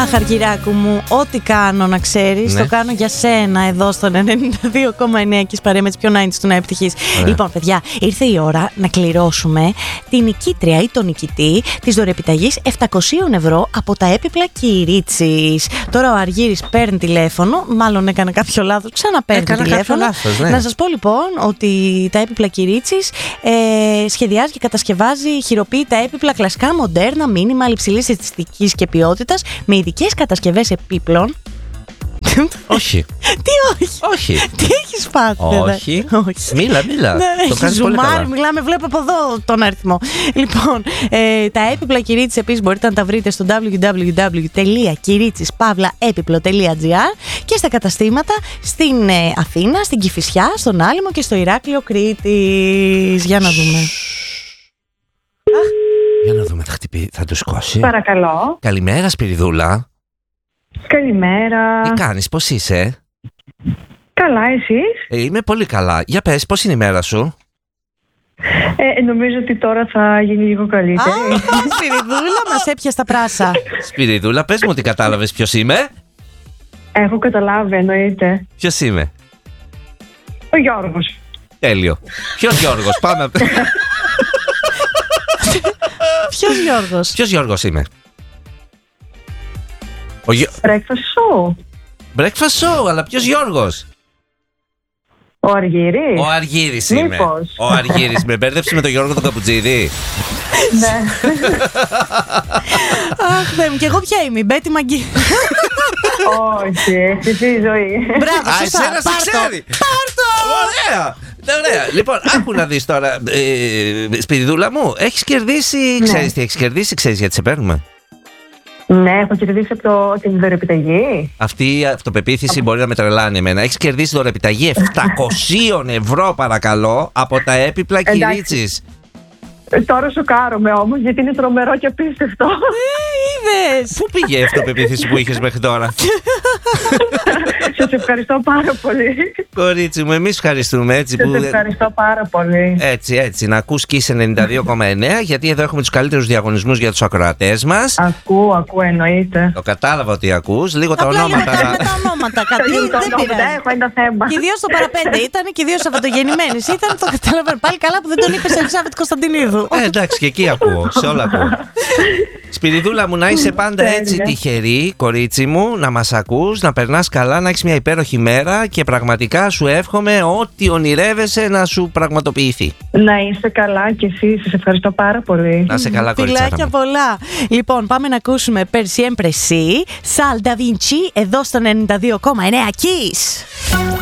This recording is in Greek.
Αχ, Αργυράκου μου, ό,τι κάνω να ξέρεις, το κάνω για σένα εδώ στον 92,9 και παρέα με τις πιο 90s του Να Επιτυχείς. Λοιπόν, παιδιά, ήρθε η ώρα να κληρώσουμε την νικήτρια ή τον νικητή της δωρεπιταγής 700 ευρώ από τα έπιπλα Κυρίτσης. Τώρα ο Αργύρης παίρνει τηλέφωνο, μάλλον έκανε κάποιο λάθος, ξαναπαίρνει τηλέφωνο. Λάθος, ναι. Να σας πω λοιπόν ότι τα έπιπλα Κυρίτσης σχεδιάζει και κατασκευάζει χειροποίητα έπιπλα κλασικά, μοντέρνα, μίνιμα, υψηλής αισθητικής και ποιότητας, με ειδικές κατασκευές επίπλων. Όχι. Τι όχι? Όχι. Τι έχεις πάθει? Όχι. Μίλα. Ναι, Το κάνεις πολύ καλά. Μιλάμε, βλέπω από εδώ τον αριθμό. Λοιπόν, τα έπιπλα Κυρίτσης επίσης μπορείτε να τα βρείτε στο www.kiritsispavlaepiplo.gr και στα καταστήματα στην Αθήνα, στην Κηφισιά, στον Άλυμο και στο Ηράκλειο Κρήτης. Για να δούμε. Για να δούμε, θα το σηκώσει. Παρακαλώ. Καλημέρα, Σπυριδούλα. Καλημέρα. Τι κάνεις, πώς είσαι? Καλά, εσείς? Είμαι πολύ καλά. Για πες, πώς είναι η μέρα σου? Νομίζω ότι τώρα θα γίνει λίγο καλύτερη. Σπυριδούλα, μας έπιασε τα πράσα. Σπυριδούλα, πες μου ότι κατάλαβες ποιος είμαι. Έχω καταλάβει, εννοείται. Ποιος είμαι? Ο Γιώργος. Τέλειο. Ποιος Γιώργος? Πάμε. Ποιος Γιώργος? Ποιος Γιώργος είμαι? Breakfast show. Breakfast show, αλλά ποιος Γιώργος? Ο Αργύρης. Ο Αργύρης είμαι. Μήπως? Ο Αργύρης. Με μπέρδεψε με τον Γιώργο τον Καπουτζίδη. Ναι. Αχ, Θεέ μου, και εγώ ποια είμαι? Η Μπέτη Μαγκή. Όχι, εσύ η ζωή. Μπράβο, σωστά. Εσένα σε ξέρει. Πάρτο. Ωραία. Ωραία. Λοιπόν, άκου να δεις τώρα, Σπυριδούλα μου, έχεις κερδίσει, ξέρεις τι έχεις κερδίσει, ξέρεις γιατί σε παίρνουμε? Ναι, έχω κερδίσει από την δωρεπιταγή. Αυτή η αυτοπεποίθηση μπορεί να με τρελάνει εμένα. Έχεις κερδίσει δωρεπιταγή 700 ευρώ, παρακαλώ, από τα έπιπλα Κυρίτσης. Τώρα σοκάρομαι όμως, γιατί είναι τρομερό και απίστευτο. Είδες? Πού πήγε η αυτοπεποίθηση που είχες μέχρι τώρα? Σας ευχαριστώ πάρα πολύ. Κορίτσι μου, εμείς ευχαριστούμε έτσι Σας που... ευχαριστώ πάρα πολύ. Έτσι, να ακούς Kiss 92,9, γιατί εδώ έχουμε τους καλύτερους διαγωνισμούς για τους ακροατές μας. Ακούω, εννοείται. Το κατάλαβα ότι ακούς, λίγο τα Απλά ονόματα. με τα ονόματα, κάτι δεν πειράζει. Έχω ένα θέμα. Και ιδίως το παραπέντε ήταν και ιδίως Σαββατογεννημένης ήταν, το καταλαβαίνω. Πάλι καλά που δεν τον είπες Ελισάβετ Κωνσταντινίδου. Εντάξει, και εκεί ακούω, σε όλα ακούω. Σπυριδούλα μου, να είσαι πάντα έτσι τυχερή, κορίτσι μου, να μας ακούς, να περνάς καλά, να έχεις μια υπέροχη μέρα και πραγματικά σου εύχομαι ό,τι ονειρεύεσαι να σου πραγματοποιηθεί. Να είστε καλά κι εσείς, σας ευχαριστώ πάρα πολύ. Να είσαι καλά, κορίτσια. Φιλάκια πολλά. Λοιπόν, πάμε να ακούσουμε Per Siempre Si, Sal Da Vinci, εδώ στο 92,9 Kiss.